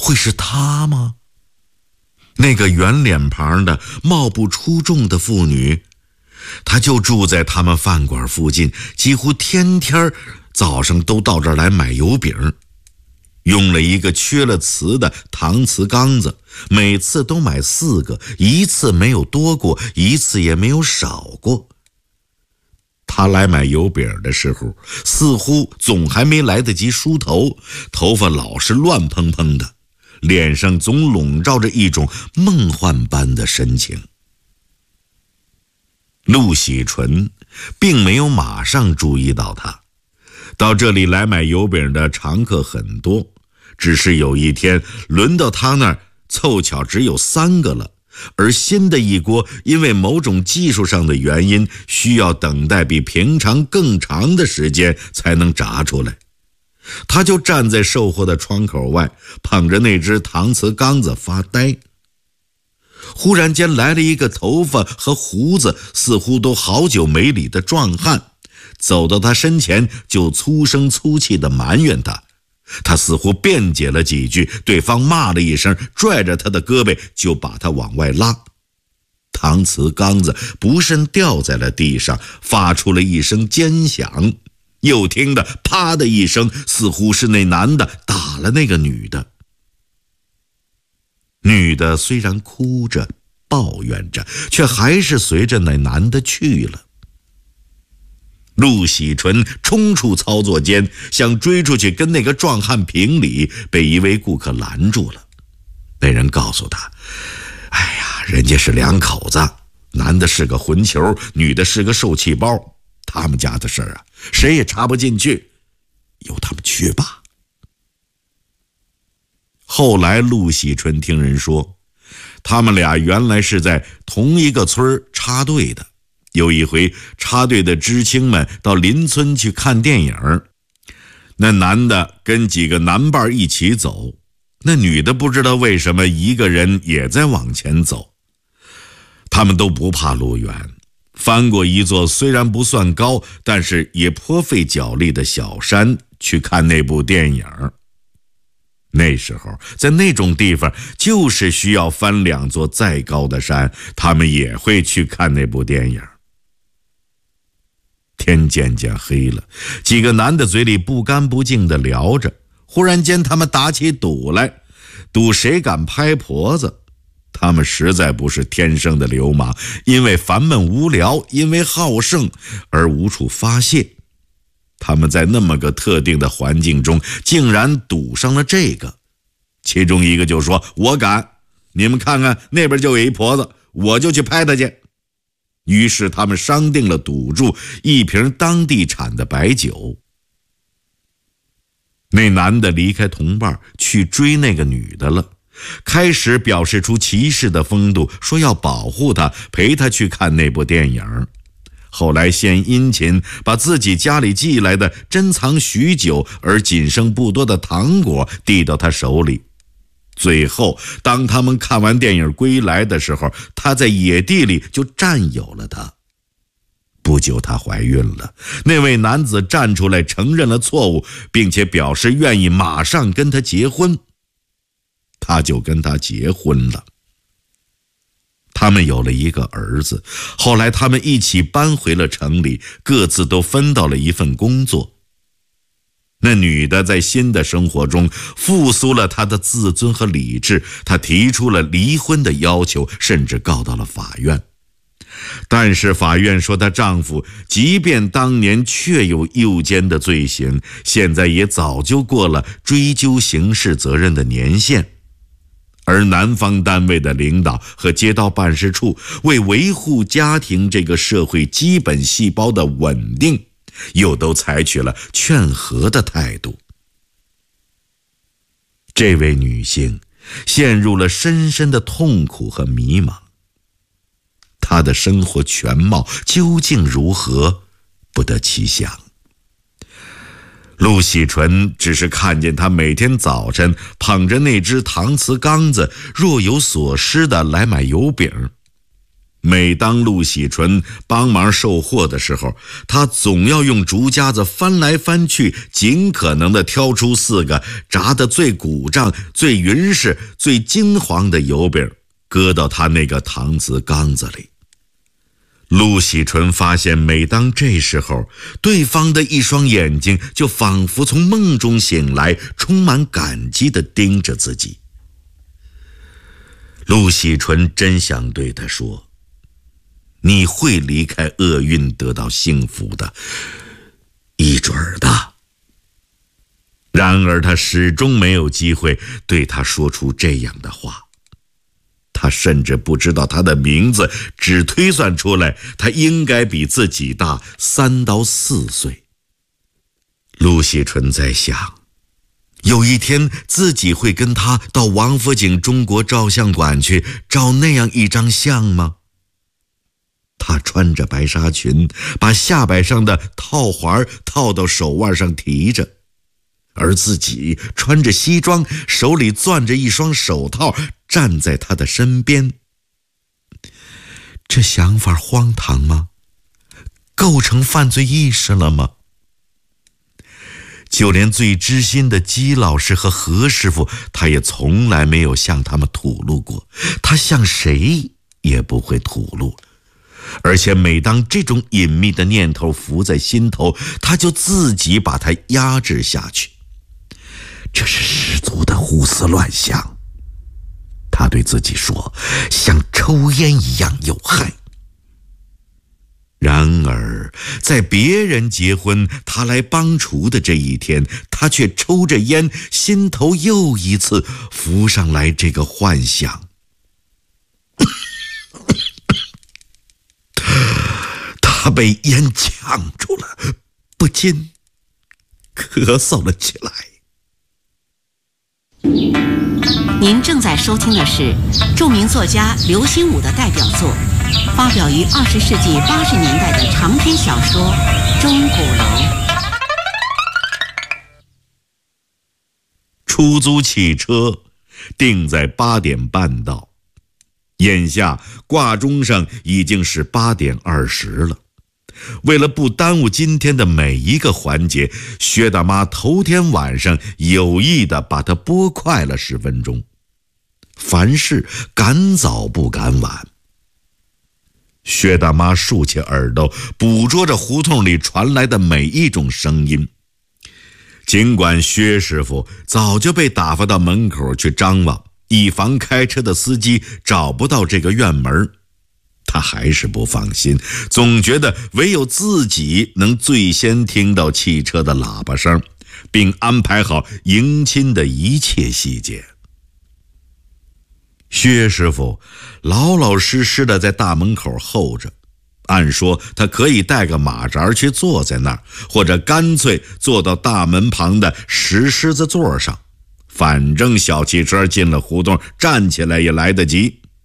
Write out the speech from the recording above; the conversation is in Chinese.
会是她吗？那个圆脸庞的貌不出众的妇女，她就住在他们饭馆附近，几乎天天早上都到这儿来买油饼，用了一个缺了瓷的搪瓷缸子，每次都买4个，一次没有多过，一次也没有少过。他来买油饼的时候，似乎总还没来得及梳头，头发老是乱蓬蓬的，脸上总笼罩着一种梦幻般的神情。陆喜纯并没有马上注意到他，到这里来买油饼的常客很多，只是有一天轮到他那儿，凑巧只有3个了，而新的一锅因为某种技术上的原因，需要等待比平常更长的时间才能炸出来。他就站在售货的窗口外，捧着那只搪瓷缸子发呆。忽然间来了一个头发和胡子似乎都好久没理的壮汉，走到他身前就粗声粗气地埋怨他。他似乎辩解了几句，对方骂了一声，拽着他的胳膊就把他往外拉。搪瓷缸子不慎掉在了地上，发出了一声尖响，又听得啪的一声，似乎是那男的打了那个女的。女的虽然哭着抱怨着，却还是随着那男的去了。陆喜纯冲出操作间，想追出去跟那个壮汉评理，被一位顾客拦住了。那人告诉他，哎呀，人家是2口子，男的是个混球，女的是个受气包，他们家的事儿谁也插不进去，由他们去吧。后来陆喜纯听人说，他们俩原来是在同一个村插队的。有一回插队的知青们到邻村去看电影，那男的跟几个男伴一起走，那女的不知道为什么一个人也在往前走。他们都不怕路远，翻过一座虽然不算高，但是也颇费脚力的小山去看那部电影。那时候在那种地方就是需要翻2座再高的山，他们也会去看那部电影。天渐渐黑了，几个男的嘴里不干不净地聊着，忽然间他们打起赌来，赌谁敢拍婆子。他们实在不是天生的流氓，因为烦闷无聊，因为好胜而无处发泄。他们在那么个特定的环境中竟然赌上了这个。其中一个就说，我敢，你们看看那边就有一婆子，我就去拍她去。于是他们商定了赌注1瓶当地产的白酒。那男的离开同伴去追那个女的了，开始表示出骑士的风度，说要保护她，陪她去看那部电影。后来献殷勤，把自己家里寄来的珍藏许久而仅剩不多的糖果递到他手里。最后当他们看完电影归来的时候，他在野地里就占有了她。不久她怀孕了，那位男子站出来承认了错误，并且表示愿意马上跟她结婚。他就跟她结婚了。他们有了一个儿子，后来他们一起搬回了城里，各自都分到了一份工作。那女的在新的生活中复苏了她的自尊和理智，她提出了离婚的要求，甚至告到了法院。但是法院说她丈夫即便当年确有诱奸的罪行，现在也早就过了追究刑事责任的年限。而男方单位的领导和街道办事处为维护家庭这个社会基本细胞的稳定，又都采取了劝和的态度。这位女性陷入了深深的痛苦和迷茫，她的生活全貌究竟如何，不得其详。陆喜纯只是看见他每天早晨捧着那只搪瓷缸子，若有所思地来买油饼。 每当陆喜纯帮忙售货的时候，他总要用竹夹子翻来翻去，尽可能地挑出4个炸得最鼓胀、最匀实、最金黄的油饼，搁到他那个搪瓷缸子里。陆喜纯发现，每当这时候，对方的一双眼睛就仿佛从梦中醒来，充满感激地盯着自己。陆喜纯真想对他说，你会离开厄运，得到幸福的，一准儿的。然而他始终没有机会对他说出这样的话。他甚至不知道他的名字，只推算出来他应该比自己大3到4岁。陆喜纯在想，有一天自己会跟他到王府井中国照相馆去照那样一张相吗？她穿着白纱裙，把下摆上的套环套到手腕上提着，而自己穿着西装，手里攥着一双手套，站在他的身边。这想法荒唐吗？构成犯罪意识了吗？就连最知心的姬老师和何师傅，他也从来没有向他们吐露过，他向谁也不会吐露。而且每当这种隐秘的念头浮在心头，他就自己把它压制下去。这是十足的胡思乱想，他对自己说，像抽烟一样有害。然而在别人结婚他来帮厨的这一天，他却抽着烟，心头又一次浮上来这个幻想。他被烟呛住了，不禁咳嗽了起来。 您正在收听的是著名作家刘心武的代表作，发表于20世纪80年代的长篇小说《钟鼓楼》。 出租汽车定在8点半到，眼下挂钟上已经是8点20了。为了不耽误今天的每一个环节，薛大妈头天晚上有意地把它拨快了10分钟。凡事赶早不赶晚。薛大妈竖起耳朵，捕捉着胡同里传来的每一种声音。尽管薛师傅早就被打发到门口去张望，以防开车的司机找不到这个院门，他还是不放心，总觉得唯有自己能最先听到汽车的喇叭声，并安排好迎亲的一切细节。薛师傅老老实实的在大门口候着，按说他可以带个马扎去坐在那儿，或者干脆坐到大门旁的石狮子座上，反正小汽车进了胡同，站起来也来得及。